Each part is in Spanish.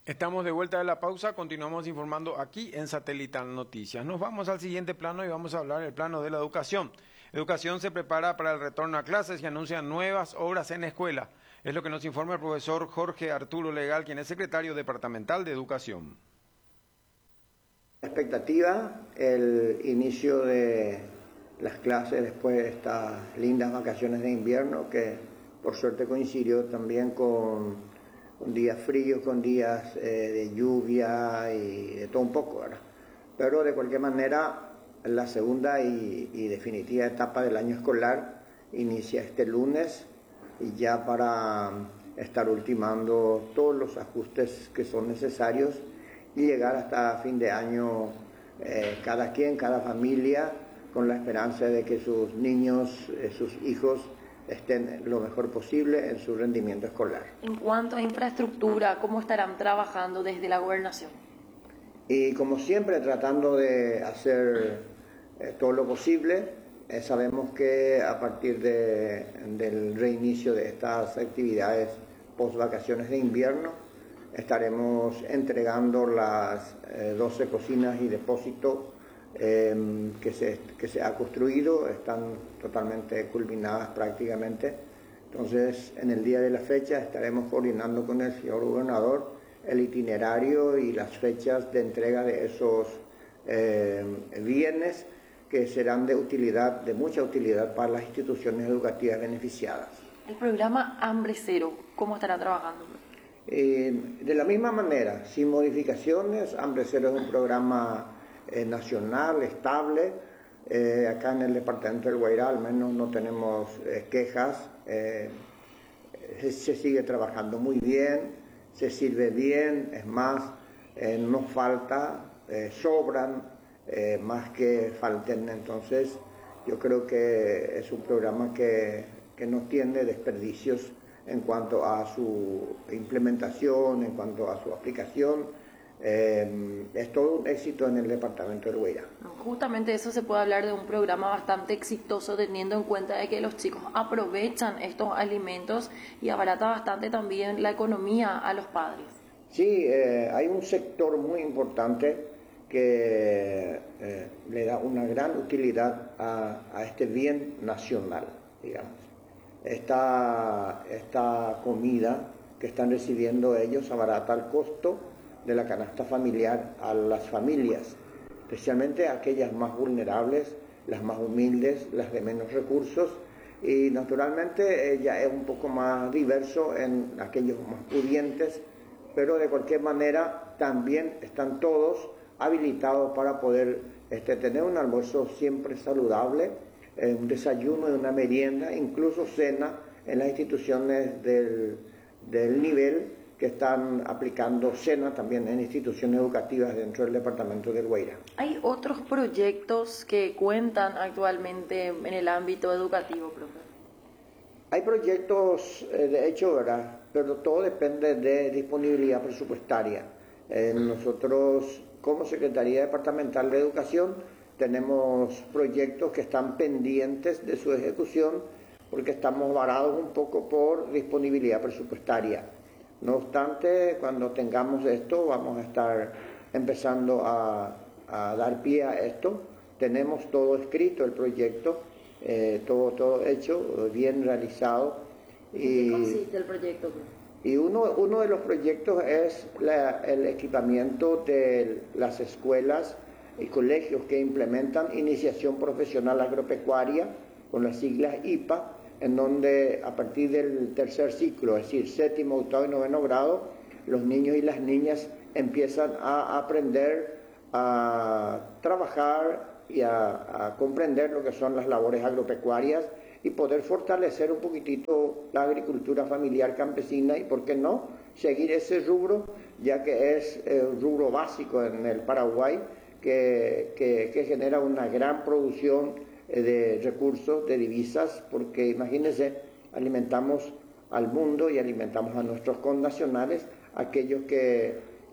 Estamos de vuelta de la pausa, continuamos informando aquí en Satelital Noticias. Nos vamos al siguiente plano y vamos a hablar del plano de la educación. Educación se prepara para el retorno a clases y anuncia nuevas obras en escuela. Es lo que nos informa el profesor Jorge Arturo Legal, quien es secretario departamental de Educación. Expectativa, el inicio de las clases después de estas lindas vacaciones de invierno que por suerte coincidió también con días fríos, con días de lluvia y de todo un poco, ¿verdad? Pero de cualquier manera, la segunda y definitiva etapa del año escolar inicia este lunes y ya para estar ultimando todos los ajustes que son necesarios y llegar hasta fin de año cada quien, cada familia, con la esperanza de que sus niños, sus hijos, estén lo mejor posible en su rendimiento escolar. En cuanto a infraestructura, ¿cómo estarán trabajando desde la gobernación? Y como siempre, tratando de hacer todo lo posible. Sabemos que a partir del reinicio de estas actividades post vacaciones de invierno, estaremos entregando las 12 cocinas y depósitos que se ha construido, están totalmente culminadas prácticamente. Entonces, en el día de la fecha estaremos coordinando con el señor gobernador el itinerario y las fechas de entrega de esos bienes que serán de mucha utilidad para las instituciones educativas beneficiadas. El programa Hambre Cero, ¿cómo estará trabajando? De la misma manera, sin modificaciones. Hambre Cero es un programa nacional, estable. Acá en el departamento del Guairá al menos no tenemos quejas. Se sigue trabajando muy bien, se sirve bien, es más, no falta, sobran, más que falten. Entonces yo creo que es un programa que no tiene desperdicios en cuanto a su implementación, en cuanto a su aplicación. Es todo un éxito en el departamento del Guairá. Justamente eso se puede hablar de un programa bastante exitoso, teniendo en cuenta de que los chicos aprovechan estos alimentos y abarata bastante también la economía a los padres. Sí, hay un sector muy importante que le da una gran utilidad a este bien nacional, digamos. Esta comida que están recibiendo ellos abarata el costo de la canasta familiar a las familias, especialmente aquellas más vulnerables, las más humildes, las de menos recursos, y naturalmente ya es un poco más diverso en aquellos más pudientes, pero de cualquier manera también están todos habilitados para poder tener un almuerzo siempre saludable, un desayuno y una merienda, incluso cena en las instituciones del nivel que están aplicando cena también en instituciones educativas dentro del departamento del Guairá. ¿Hay otros proyectos que cuentan actualmente en el ámbito educativo, profe? Hay proyectos, de hecho, ¿verdad? Pero todo depende de disponibilidad presupuestaria. Nosotros, como Secretaría Departamental de Educación, tenemos proyectos que están pendientes de su ejecución porque estamos varados un poco por disponibilidad presupuestaria. No obstante, cuando tengamos esto, vamos a estar empezando a dar pie a esto. Tenemos todo escrito, el proyecto, todo hecho, bien realizado. ¿En qué consiste el proyecto? Y uno de los proyectos es el equipamiento de las escuelas y colegios que implementan iniciación profesional agropecuaria, con las siglas IPA, en donde a partir del tercer ciclo, es decir, séptimo, octavo y noveno grado, los niños y las niñas empiezan a aprender a trabajar y a comprender lo que son las labores agropecuarias y poder fortalecer un poquitito la agricultura familiar campesina y, ¿por qué no?, seguir ese rubro, ya que es un rubro básico en el Paraguay que genera una gran producción de recursos, de divisas, porque imagínense, alimentamos al mundo y alimentamos a nuestros connacionales, aquellos que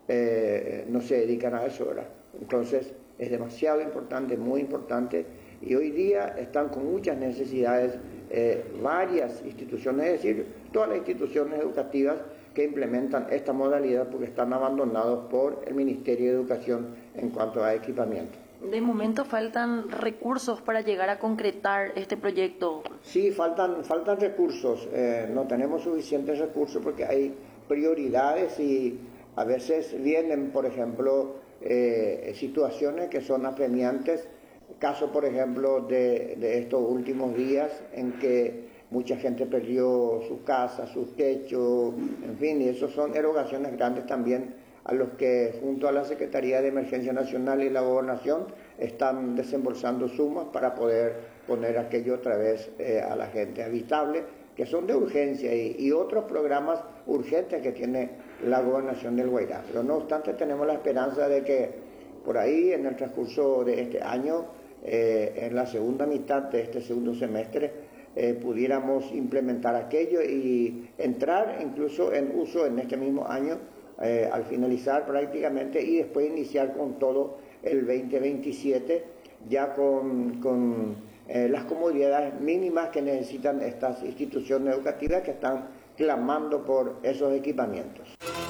no se dedican a eso, ¿verdad? Entonces es demasiado importante, muy importante, y hoy día están con muchas necesidades varias instituciones, es decir, todas las instituciones educativas que implementan esta modalidad porque están abandonados por el Ministerio de Educación en cuanto a equipamiento. De momento faltan recursos para llegar a concretar este proyecto. Sí, faltan recursos. No tenemos suficientes recursos porque hay prioridades y a veces vienen, por ejemplo, situaciones que son apremiantes. Caso, por ejemplo, de estos últimos días en que mucha gente perdió sus casas, sus techos, en fin, y eso son erogaciones grandes también a los que junto a la Secretaría de Emergencia Nacional y la Gobernación están desembolsando sumas para poder poner aquello otra vez a la gente habitable, que son de urgencia y otros programas urgentes que tiene la Gobernación del Guairá. Pero no obstante tenemos la esperanza de que por ahí en el transcurso de este año, en la segunda mitad de este segundo semestre, pudiéramos implementar aquello y entrar incluso en uso en este mismo año al finalizar prácticamente y después iniciar con todo el 2027 ya con las comodidades mínimas que necesitan estas instituciones educativas que están clamando por esos equipamientos.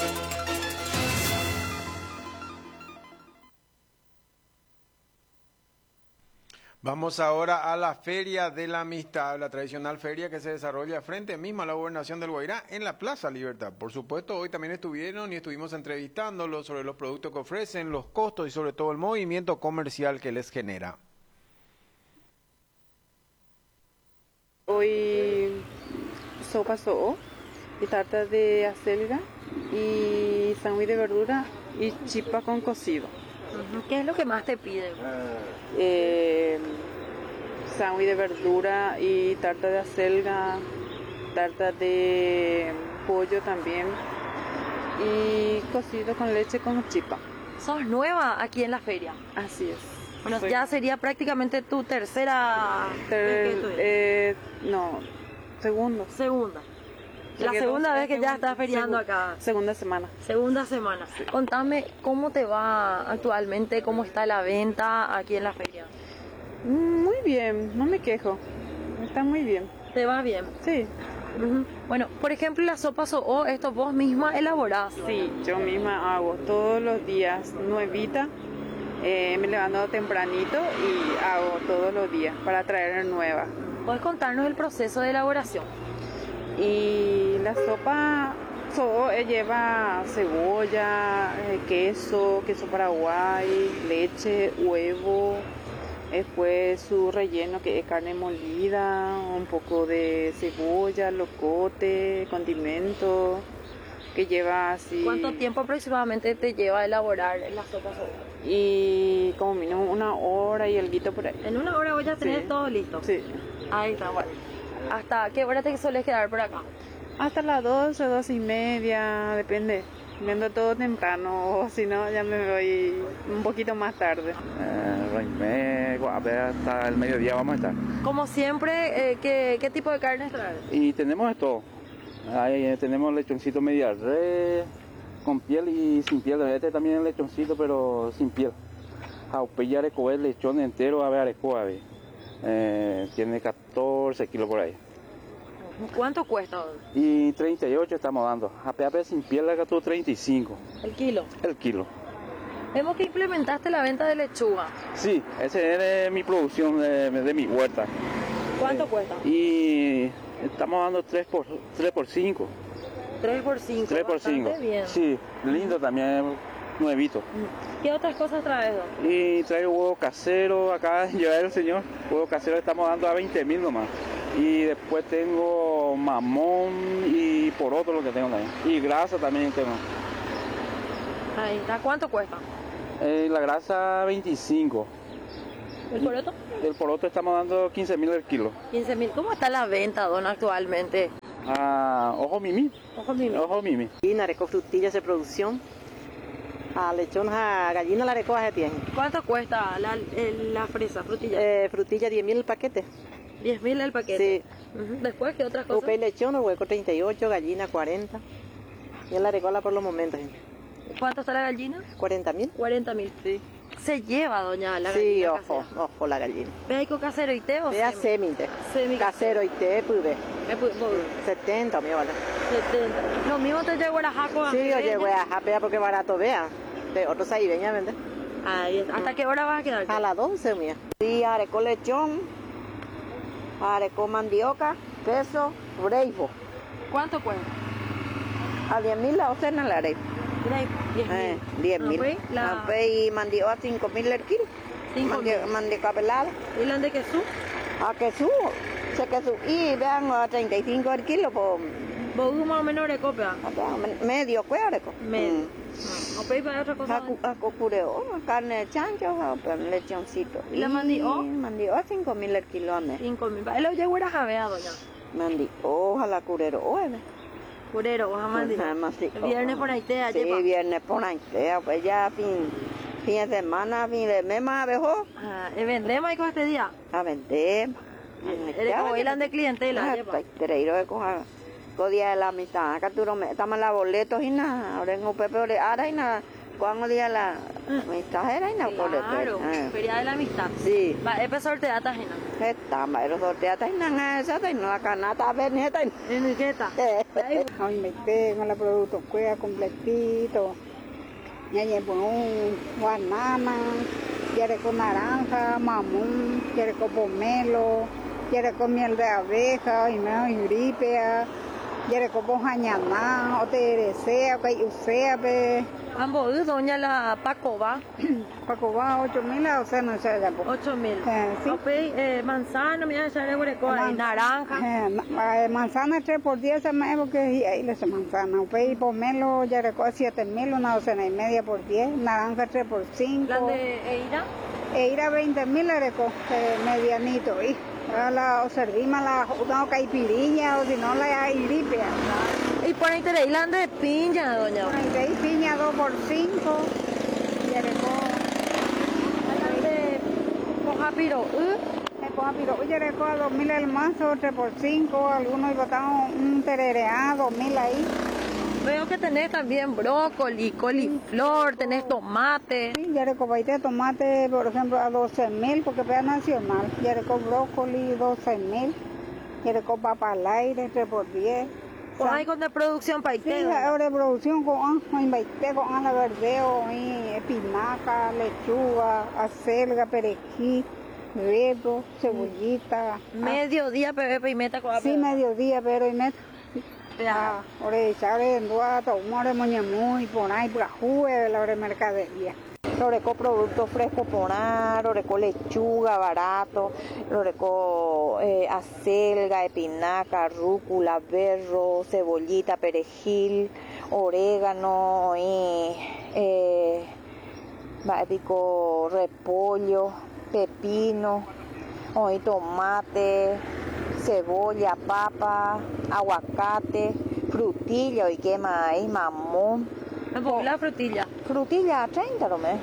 Vamos ahora a la Feria de la Amistad, la tradicional feria que se desarrolla frente mismo a la Gobernación del Guairá en la Plaza Libertad. Por supuesto, hoy también estuvimos entrevistándolos sobre los productos que ofrecen, los costos y sobre todo el movimiento comercial que les genera. Hoy sopa so'o y tarta de acelga y sándwich de verdura y chipa con cocido. ¿Qué es lo que más te piden? Sándwich de verdura y tarta de acelga, tarta de pollo también y cocido con leche con chipa. ¿Sos nueva aquí en la feria? Así es. Bueno, ya sería prácticamente tu tercera vez que segundo. Segunda. La segunda vez que ya estás feriando acá. Segunda semana. Segunda semana. Sí. Contame cómo te va actualmente, cómo está la venta aquí en la feria. Muy bien, no me quejo. Está muy bien. ¿Te va bien? Sí. Bueno, por ejemplo, la sopa so'o, ¿esto vos misma elaborás? Sí, yo misma hago todos los días, nuevita. Me levanto tempranito y hago todos los días para traer nueva. ¿Puedes contarnos el proceso de elaboración? Y la sopa so'o lleva cebolla, queso paraguay, leche, huevo, después su relleno que es carne molida, un poco de cebolla, locote, condimento, que lleva así... ¿Cuánto tiempo aproximadamente te lleva a elaborar la sopa so'o? Y como mínimo 1 hora y alguito por ahí. ¿En 1 hora voy a tener todo listo? Sí. Ahí está, bueno. ¿Hasta qué hora te sueles quedar por acá? Hasta las 12, 12:30, depende. Viendo todo temprano, o si no, ya me voy un poquito más tarde. Hasta el mediodía vamos a estar. Como siempre, ¿qué tipo de carne traes? Y tenemos de todo. Ahí tenemos lechoncito media res, con piel y sin piel. Este también es lechoncito, pero sin piel. Jaupilla arecoa, lechón entero, arecoa. Tiene 14 kilos por ahí. ¿Cuánto cuesta? Y 38 estamos dando. A sin piel le gastó 35. ¿El kilo? El kilo. Vemos que implementaste la venta de lechuga. Sí, ese es mi producción de mi huerta. ¿Cuánto cuesta? Y estamos dando 3 por 5. 3 por 5. 3 por 5. Bien. Sí, lindo también, nuevito. ¿Qué otras cosas traes, don? Y traigo huevo casero, acá lleva el señor. Huevo casero estamos dando a 20.000 nomás. Y después tengo mamón y poroto lo que tengo también. Y grasa también tengo. Ahí está. ¿Cuánto cuesta? La grasa 25. ¿El poroto? El poroto estamos dando 15.000 el kilo. 15.000. ¿Cómo está la venta, don, actualmente? Ojo mimi. Ojo mimi. Ojo mimi. Y nareco frutillas de producción. A lechón, a gallina la arecoa se tiene. ¿Cuánto cuesta la fresa, frutilla? Frutilla 10.000 el paquete. 10.000 el paquete. Sí. Después, ¿qué otras cosas? Ok, lechón, hueco 38, gallina 40. Y la arecoa por los momentos. ¿Cuánto está la gallina? 40.000. 40.000. Sí. Se lleva, doña, la sí, gallina ojo, casera. ojo la gallina. ¿Veico casero y té o Vea semi? Casero y té, pues ve. 70 me vale. 70. Lo mismo te llegó a Jaco. Sí, yo llego a Japea porque barato vea. De otros saibeña vende. Ahí está. ¿Hasta qué hora vas a quedar? A las 12, mía. Sí, areco lechón, areco mandioca, queso, breivo. ¿Cuánto cuesta? A 10.000 la docena la areco. 10.000. Y mandioca 5.000 el kilo. 5.000. Mandioca pelada. ¿Y la de queso? A queso, se queso. Y vean a 35 el kilo, pues. ¿Vos más o menos de copia? Medio, ¿qué areco? Medio. ¿O pedís para otra cosa? A cocureo, carne de chancho, lechoncito. ¿Y la mandioca? Mandioca 5.000 el kilo a mes. 5.000. ¿Él lo llegó a javea, doña? Mandioca, ojalá curero, Curero, ojalá mandioca. El viernes por ahí te Sí, viernes por ahí te, pues ya fin de semana, fin de mes más abejo. ¿Y vendemos ahí con este día? A vender. ¿Eres como bailan de clientela? Treiro de coja. Día de la mitad, acá tú estamos en la boletos y nada, ahora en un pepe ahora y nada, cuando día la mitad era y nada, claro, feria de la amistad. Sí. Va, es sorteata ajena. Está, pero sorteata y nada, esa y no la canata, veneta. ¿En qué está? Hoy me tengo los productos cuea completito. Ya llevo un banana, quiere con naranja, mamón, quiere con pomelo, quiere con miel de abeja, y no, y gripea. Quiere como jañaná, o te desea, o que usea, pe. Ambos, doña la Pacoba. Pacoba, 8.000, o sea, no sé, ya. 8.000. Sí. Manzana, mira, ya le hueco ahí, naranja. Manzana 3 por 10, porque ahí le hace manzana. Y pomelo, ya le 7.000, una docena y media por 10. Naranja 3 por 5. ¿La de Eira? Eira 20.000, le reco, medianito, o servimos una caipiriña o si no la iripia. Y por ahí te le hilan de piña, doña. Por ahí te hay piña 2 por 5. Y de cojapiro. Cojapiro, y reco a 2.000 el mazo, 3 por 5. Algunos botaron un terereá, 2.000 ahí. Veo que tenés también brócoli, coliflor, tenés tomate. Sí, ya recopaité tomate, por ejemplo, a 12.000, porque es nacional. Ya reco brócoli, 12.000. Ya reco papa al aire, 3 por 10. ¿Pues hay con de producción paité? Sí, ahora de producción con baité, con ala verdeo, espinaca, lechuga, acelga, perejil, redo, cebollita. Mediodía, pepe y meta con Sí, mediodía, pero y meta. Ahora echar en duata, humor moñamú y por ahí, por la hora de mercadería. Loreco productos frescos ponar, loreco lechuga barato, loreco acelga, espinaca, rúcula, berro, cebollita, perejil, orégano, pico repollo, pepino, tomate, cebolla, papa, aguacate, frutilla, y qué más hay, mamón. La frutilla. Frutilla 30 lo me.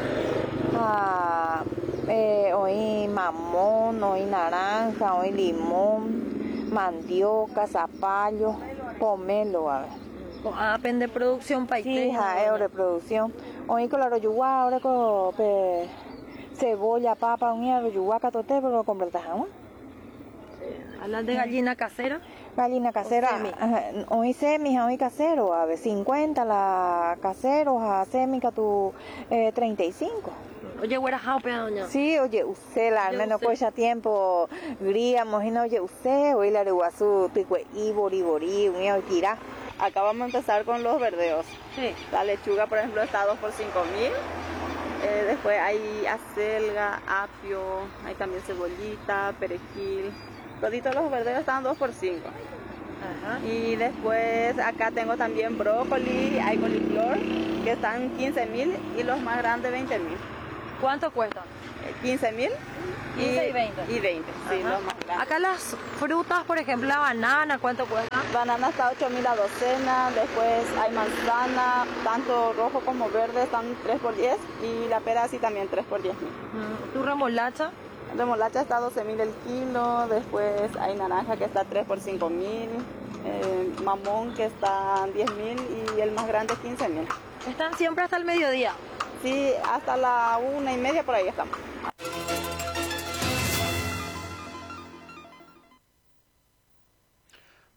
Hoy mamón, hoy naranja, hoy limón, mandioca, zapallo, pomelo, a ver. Depende de producción paité. Sí, es de producción. Hoy con la royugua, ahora con cebolla, papa, un royugua, catote, pero completas aún. ¿Hablas de gallina casera? Gallina casera, hoy semi, hoy casero, a ver, 50 la casero, a semi que tu 35. Oye, güera jaupe, doña. Sí, oye, usted, al menos pues ya tiempo, gríamos y no, oye, usted, hoy la reguazú, ticue, borí, un tira. Acá vamos a empezar con los verdeos. Sí. La lechuga, por ejemplo, está a 2 por 5.000. Después hay acelga, apio, hay también cebollita, perejil. Toditos los verdeos están 2 por 5. Ajá. Y después acá tengo también brócoli, hay coliflor, que están 15.000 y los más grandes 20.000. ¿Cuánto cuestan? 15.000 y 20. Y 20, sí, los más grandes. Acá las frutas, por ejemplo, la banana, ¿cuánto cuesta? Banana está 8.000 la docena, después hay manzana, tanto rojo como verde, están 3 por 10 y la pera sí también 3 por 10.000. ¿Tu remolacha? Remolacha está 12.000 el kilo, después hay naranja que está 3 por 5.000, mamón que está 10.000 y el más grande 15.000. ¿Están siempre hasta el mediodía? Sí, hasta la 1:30 por ahí estamos.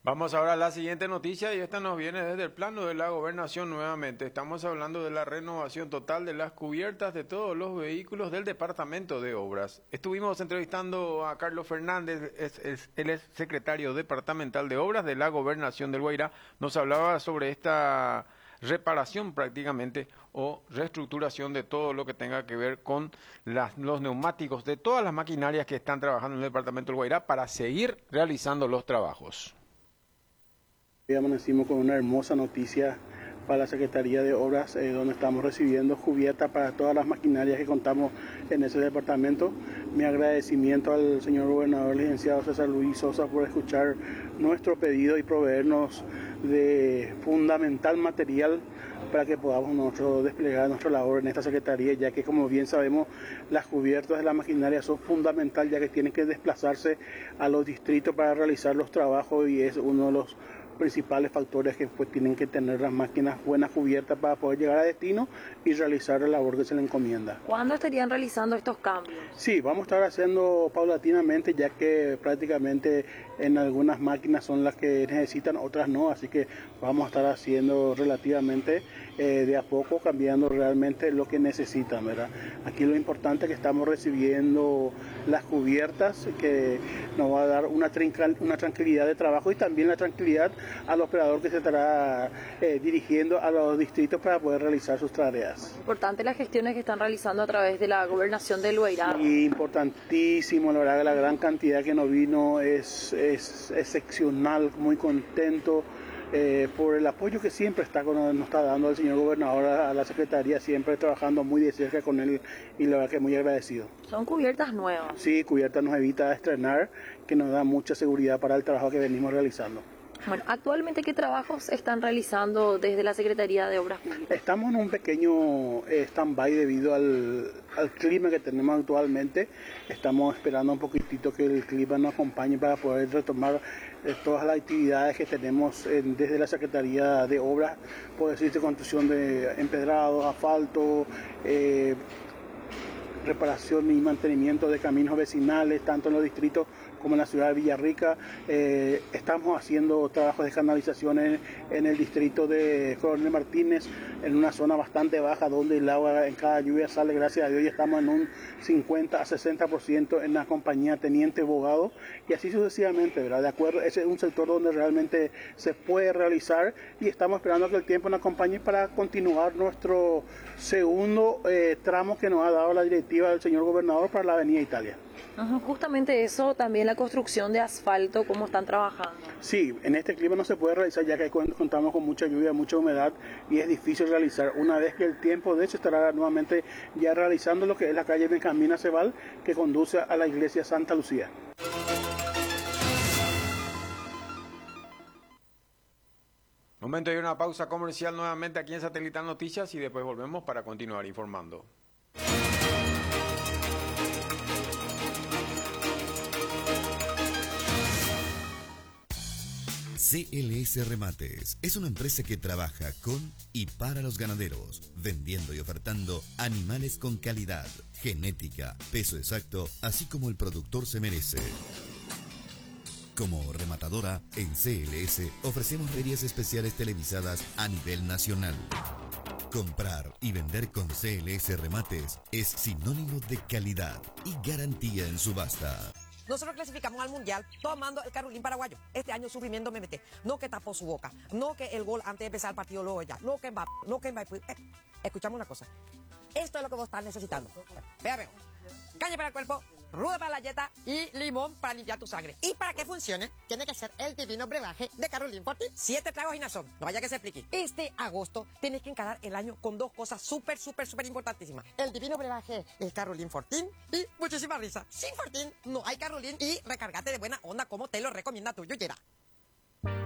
Vamos ahora a la siguiente noticia y esta nos viene desde el plano de la gobernación nuevamente. Estamos hablando de la renovación total de las cubiertas de todos los vehículos del Departamento de Obras. Estuvimos entrevistando a Carlos Fernández, él es secretario departamental de Obras de la gobernación del Guairá. Nos hablaba sobre esta reparación prácticamente o reestructuración de todo lo que tenga que ver con los neumáticos de todas las maquinarias que están trabajando en el Departamento del Guairá para seguir realizando los trabajos. Hoy amanecimos con una hermosa noticia para la Secretaría de Obras, donde estamos recibiendo cubiertas para todas las maquinarias que contamos en ese departamento. Mi agradecimiento al señor gobernador, licenciado César Luis Sosa, por escuchar nuestro pedido y proveernos de fundamental material para que podamos nosotros desplegar nuestra labor en esta Secretaría, ya que, como bien sabemos, las cubiertas de la maquinaria son fundamentales, ya que tienen que desplazarse a los distritos para realizar los trabajos y es uno de los principales factores que pues tienen que tener las máquinas buenas cubiertas para poder llegar a destino y realizar la labor que se le encomienda. ¿Cuándo estarían realizando estos cambios? Sí, vamos a estar haciendo paulatinamente, ya que prácticamente en algunas máquinas son las que necesitan, otras no, así que vamos a estar haciendo relativamente de a poco, cambiando realmente lo que necesitan, ¿verdad? Aquí lo importante es que estamos recibiendo las cubiertas, que nos va a dar una tranquilidad de trabajo y también la tranquilidad al operador que se estará dirigiendo a los distritos para poder realizar sus tareas. Importante las gestiones que están realizando a través de la gobernación del Guairá. Y importantísimo, la verdad que la gran cantidad que nos vino es excepcional, muy contento por el apoyo que siempre nos está dando el señor gobernador a la Secretaría, siempre trabajando muy de cerca con él y la verdad que muy agradecido. ¿Son cubiertas nuevas? Sí, cubiertas nos evita estrenar, que nos da mucha seguridad para el trabajo que venimos realizando. Bueno, actualmente, ¿qué trabajos están realizando desde la Secretaría de Obras Públicas? Estamos en un pequeño stand-by debido al clima que tenemos actualmente. Estamos esperando un poquitito que el clima nos acompañe para poder retomar todas las actividades que tenemos desde la Secretaría de Obras, por decirte, construcción de empedrados, asfalto, reparación y mantenimiento de caminos vecinales, tanto en los distritos como en la ciudad de Villarrica. Estamos haciendo trabajos de canalización en el distrito de Coronel Martínez, en una zona bastante baja donde el agua en cada lluvia sale, gracias a Dios, y estamos en un 50 a 60% en la compañía Teniente Bogado, y así sucesivamente, ¿verdad? De acuerdo, ese es un sector donde realmente se puede realizar y estamos esperando que el tiempo nos acompañe para continuar nuestro segundo tramo que nos ha dado la directiva del señor gobernador para la Avenida Italia. Justamente eso, también la construcción de asfalto, ¿cómo están trabajando? Sí, en este clima no se puede realizar ya que contamos con mucha lluvia, mucha humedad y es difícil realizar. Una vez que el tiempo de hecho estará nuevamente ya realizando lo que es la calle Benjamín Aceval, que conduce a la iglesia Santa Lucía. Momento de una pausa comercial nuevamente aquí en Satelital Noticias y después volvemos para continuar informando. CLS Remates es una empresa que trabaja con y para los ganaderos, vendiendo y ofertando animales con calidad, genética, peso exacto, así como el productor se merece. Como rematadora, en CLS ofrecemos ferias especiales televisadas a nivel nacional. Comprar y vender con CLS Remates es sinónimo de calidad y garantía en subasta. Nosotros clasificamos al Mundial tomando el Carolín paraguayo. Este año sufrimiento MMT. No que tapó su boca. No que el gol antes de empezar el partido luego ya. No que Mbappé. No que Mbappé. Escuchamos una cosa. Esto es lo que vos estás necesitando. Vea, veo. Calle para el cuerpo, ruda para la dieta y limón para limpiar tu sangre. Y para que funcione, tiene que ser el divino brebaje de Carolín Fortín. 7 tragos y nazón. No vaya que se explique. Este agosto tienes que encarar el año con 2 cosas súper importantísimas. El divino brebaje, el Carolín Fortín y muchísima risa. Sin Fortín no hay Carolín y recárgate de buena onda como te lo recomienda tu yuyera.